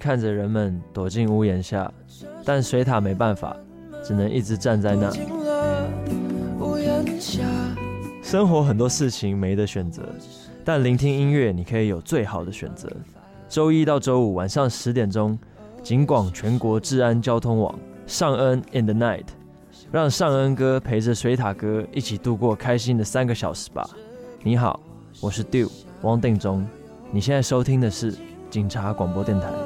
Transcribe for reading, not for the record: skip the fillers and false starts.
看着人们躲进屋檐下，但水獭没办法，只能一直站在那。生活很多事情没得选择，但聆听音乐你可以有最好的选择。周一到周五晚上10点钟，警广全国治安交通网尚恩 in the night， 让尚恩哥陪着水獭哥一起度过开心的3个小时吧。你好，我是 Dew 汪定中，你现在收听的是警察广播电台。